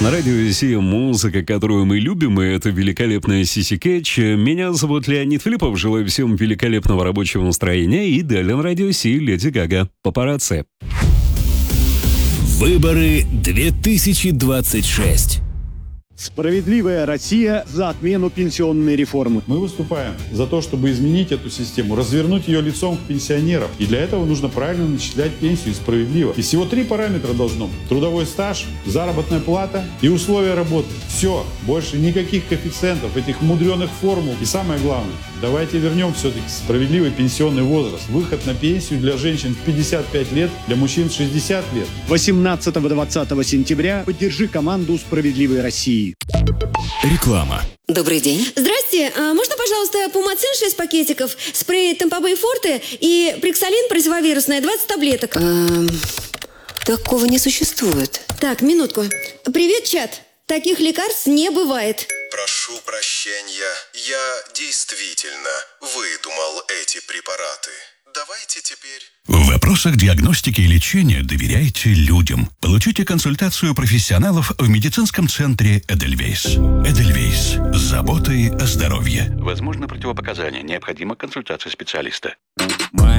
На радио Россия музыка, которую мы любим, и это великолепная Сиси Кэтч. Меня зовут Леонид Филиппов. Желаю всем великолепного рабочего настроения. И далее на радио Россия Леди Гага. Папарацци. Выборы 2026. Справедливая Россия за отмену пенсионной реформы. Мы выступаем за то, чтобы изменить эту систему, развернуть ее лицом к пенсионерам. И для этого нужно правильно начислять пенсию и справедливо. И всего 3 параметра должно быть. Трудовой стаж, заработная плата и условия работы. Все. Больше никаких коэффициентов, этих мудреных формул. И самое главное, давайте вернем все-таки справедливый пенсионный возраст. Выход на пенсию для женщин в 55 лет, для мужчин в 60 лет. 18-20 сентября поддержи команду «Справедливой России». Реклама. Добрый день. Здрасте. Можно, пожалуйста, Пумацин 6 пакетиков, спрей Тампабей Форте и Приксалин противовирусное 20 таблеток? Такого не существует. Так, минутку. Привет, чат. Таких лекарств не бывает. Прошу прощения, я действительно выдумал эти препараты. Давайте теперь... В вопросах диагностики и лечения доверяйте людям. Получите консультацию профессионалов в медицинском центре «Эдельвейс». «Эдельвейс» с заботой о здоровье. Возможно противопоказания. Необходима консультация специалиста. Моя